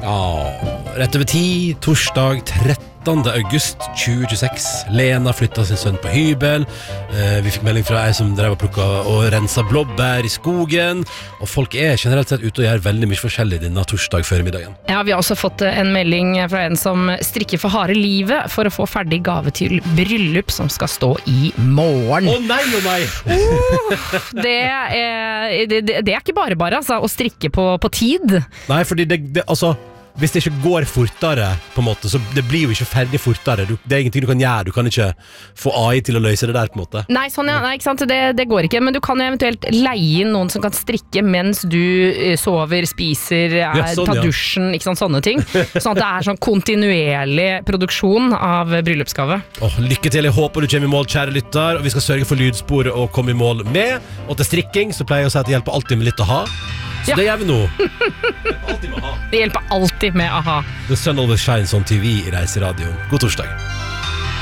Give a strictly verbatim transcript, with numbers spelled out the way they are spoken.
Ja, rett over ti, torsdag trettende august tjue tjueseks. Lena flyttet sin sønn på hybel. eh, Vi fikk melding fra ei som drev og plukket og renset blåbær i skogen. Og folk er generelt sett ute og gjør veldig mye forskjellig denne torsdag før middagen. Ja, vi har også fått en melding fra en som strikker for harde livet for å få ferdig gave til bryllup som skal stå i morgen. Å nei, å nei! uh, det, er, det, det er ikke bare bare altså, å strikke på, på tid. Nei, fordi det, det altså hvis det ikke går fortere på en måte, så det blir jo ikke ferdig fortere. Du, det er ingenting du kan gjøre. Du kan ikke få A I til å løse det der på en måte. Nei, sånn ja, nei, ikke sant? Det, det går ikke. Men du kan eventuelt leie inn noen som kan strikke mens du sover, spiser, er, ja, sånn, tar ja. dusjen, ikke sant, sånne ting. Sånn at det er sånn kontinuerlig produksjon av bryllupsgave. Åh, lykke til, jeg håper du kommer i mål, kjære lytter. Og vi skal sørge for lydsporet å komme i mål med. Og til strikking så pleier jeg å si at det hjelper alltid med litt å ha. Så ja. Det gjør vi nå. Det hjelper alltid med a-ha. The sun always shines on T V i Reiseradioen. God torsdag.